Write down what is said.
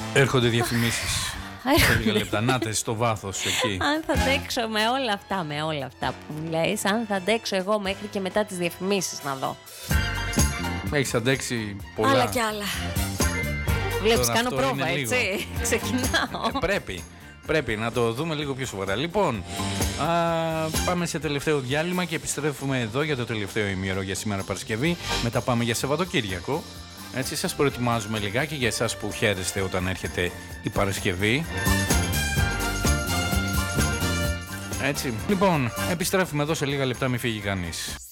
Έρχονται διαφημίσεις. Σε λίγα λεπτά, νάτε στο βάθος εκεί. Αν θα αντέξω με όλα αυτά που μου λες, αν θα αντέξω εγώ μέχρι και μετά τις διαφημίσεις να δω. Έχεις αντέξει πολλά. Άλλα κι άλλα. Βλέπεις, κάνω αυτό πρόβα, είναι έτσι. Ξεκινάω. Πρέπει να το δούμε λίγο πιο σοβαρά. Λοιπόν, πάμε σε τελευταίο διάλειμμα και επιστρέφουμε εδώ για το τελευταίο ημίωρο για σήμερα Παρασκευή. Μετά πάμε για Σαββατοκύριακο. Έτσι, σας προετοιμάζουμε λιγάκι για εσάς που χαίρεστε όταν έρχεται η Παρασκευή. Έτσι, λοιπόν, επιστρέφουμε εδώ σε λίγα λεπτά, μην φύγει κανείς.